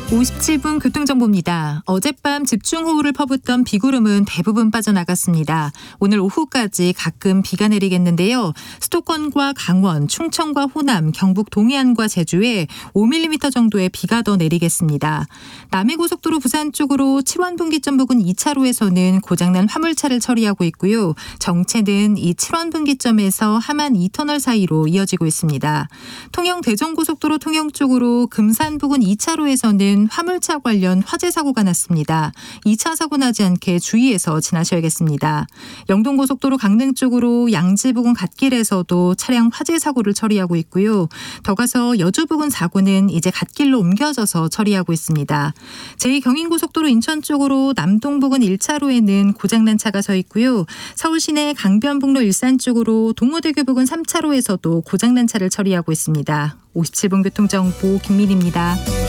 57분 교통정보입니다. 어젯밤 집중호우를 퍼붓던 비구름은 대부분 빠져나갔습니다. 오늘 오후까지 가끔 비가 내리겠는데요. 수도권과 강원, 충청과 호남, 경북 동해안과 제주에 5mm 정도의 비가 더 내리겠습니다. 남해고속도로 부산 쪽으로 7원분기점 부근 2차로에서는 고장난 화물차를 처리하고 있고요. 정체는 이 7원분기점에서 하만 2터널 사이로 이어지고 있습니다. 통영 대전고속도로 통영 쪽으로 금산 부근 2차로에서는 화물차 관련 화재 사고가 났습니다. 2차 사고 나지 않게 주의해서 지나셔야겠습니다. 영동고속도로 강릉 쪽으로 양지 부근 갓길에서도 차량 화재 사고를 처리하고 있고요. 더 가서 여주 부근 사고는 이제 갓길로 옮겨져서 처리하고 있습니다. 제2경인고속도로 인천 쪽으로 남동 부근 1차로에는 고장난 차가 서 있고요. 서울시내 강변북로 일산 쪽으로 동호대교 부근 3차로에서도 고장난 차를 처리하고 있습니다. 57분 교통정보 김민희입니다.